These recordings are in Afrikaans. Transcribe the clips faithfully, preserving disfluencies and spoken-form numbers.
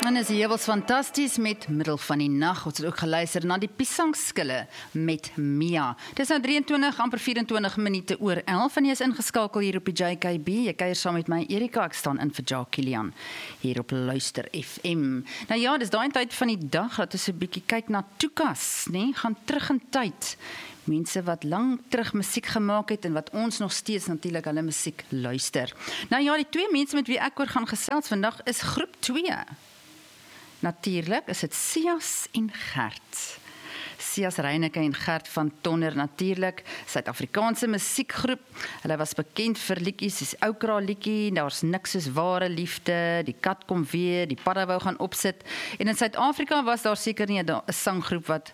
En is hewels fantasties met Middel van die Nag. Ons het ook geluister na die Pisangskille met Mia. Dis nou drieëntwintig, amper vyf-en-twintig minute oor elf en jy is ingeskakel hier op die J K B. Jy kuier saam met my, Erika, ek staan in vir Jacques Kilian, hier op Luister F M. Nou ja, dis daai tyd van die dag, dat ons 'n bietjie kyk na toekas, nee? Gaan terug in tyd. Mense wat lang terug musiek gemaak het en wat ons nog steeds natuurlik hulle musiek luister. Nou ja, die twee mense met wie ek oor gaan gesels vandag is groep twee. Natuurlik is dit Sias en Gert. Sias Reyneke en Gert van Tonner, natuurlik, Suid-Afrikaanse musiekgroep. Hulle was bekend vir liedjies soos Oukra liedjie, daar's niks soos ware liefde, die kat kom weer, die padda wou gaan opsit. En in Suid-Afrika was daar seker nie 'n sanggroep wat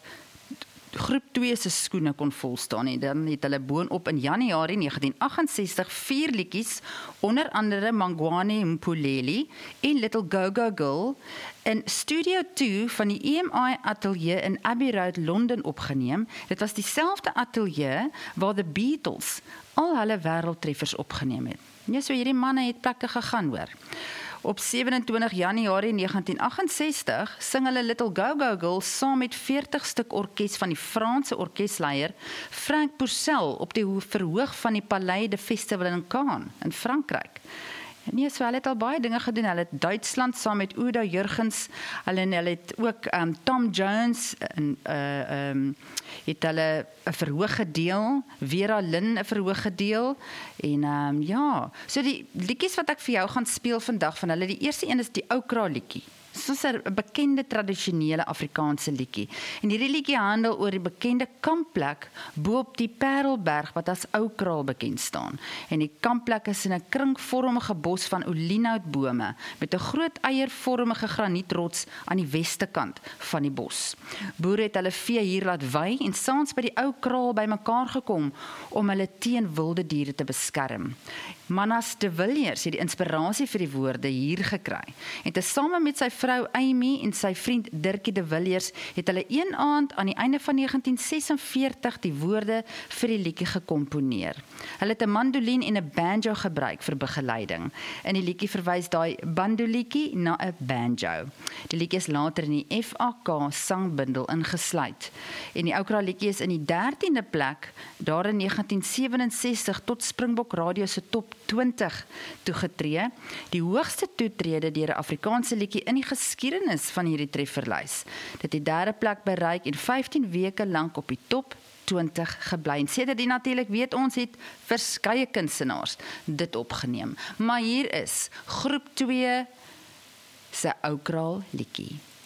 groep twee se skoene kon volstaan nie. Dan het hulle boonop in Januarie negentien agt-en-sestig vier liedjies, onder andere Mangwane Mpuleli en Little Go-Go Girl, in Studio twee van die E M I Atelier in Abbey Road, Londen opgeneem. Dit was dieselfde atelier waar The Beatles al hulle wêreldtreffers opgeneem het. Ja, so hierdie manne het plekke gegaan, hoor. Op sewe-en-twintig Januarie negentien agt-en-sestig sing hulle Little Go-Go Girl saam met veertig stuk orkes van die Franse orkesleier Frank Purcell op die verhoog van die Palais de Festival in Cannes in Frankryk. Nee, so hulle het al baie dinge gedoen. Hulle het Duitsland saam met Udo Jurgens, hulle, hulle het ook um, Tom Jones en uh, um, het hulle 'n verhoog gedeel, Vera Lynn 'n verhoog gedeel, en um, ja, so die liedjies wat ek vir jou gaan speel vandag van hulle, die eerste een is die Oukra liedjie. Soos 'n bekende tradisionele Afrikaanse liedjie. En hierdie liedjie handel oor die bekende kampplek bo op die Parelberg wat as Oukraal bekend staan. En die kampplek is in 'n kringvormige bos van olienhoutbome met 'n groot eiervormige granietrots aan die weste kant van die bos. Boere het hulle vee hier laat wei en saans by die Oukraal bymekaar gekom om hulle teen wilde diere te beskerm. Manas de Villiers het die inspirasie vir die woorde hier gekry. En tesame met sy vrou Amy en sy vriend Dirkie de Villiers het hulle een aand aan die einde van negentien sesenveertig die woorde vir die liedjie gekomponeer. Hulle het 'n mandolien en 'n banjo gebruik vir begeleiding. In die liedjie verwys daai bandolietjie na 'n banjo. Die liedjie is later in die F A K sangbundel ingesluit. En die Oukra liedjie is in die dertiende plek daar in negentien sewe-en-sestig tot Springbok Radio se top twintig toegetree, die hoogste toetrede deur 'n Afrikaanse liedjie in die geskiedenis van hierdie trefferlys. Dit het die derde plek bereik en vyftien weke lank op die top twintig gebly. En sedert natuurlik weet ons het verskeie kunstenaars dit opgeneem. Maar hier is groep twee se Oukra liedjie.